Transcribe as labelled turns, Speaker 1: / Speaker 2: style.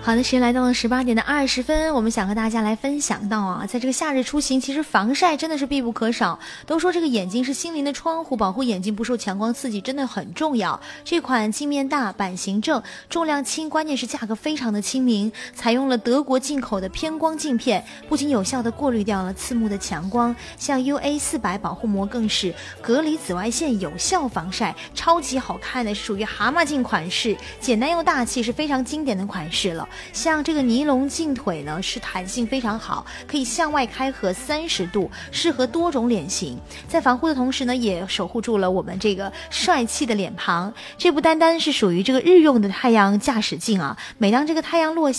Speaker 1: 好的，时间来到了18点20分，我们想和大家来分享到啊，在这个夏日出行，其实防晒真的是必不可少。都说这个眼睛是心灵的窗户，保护眼睛不受强光刺激真的很重要。这款镜面大、版型正、重量轻，关键是价格非常的亲民，采用了德国进口的偏光镜片，不仅有效的过滤掉了刺目的强光，像 UA400 保护膜更是隔离紫外线，有效防晒，超级好看的，是属于蛤蟆镜款式，简单又大气，是非常经典的款式了。像这个尼龙镜腿呢，是弹性非常好，可以向外开合30度，适合多种脸型。在防护的同时呢，也守护住了我们这个帅气的脸庞。这不单单是属于这个日用的太阳驾驶镜啊，每当这个太阳落下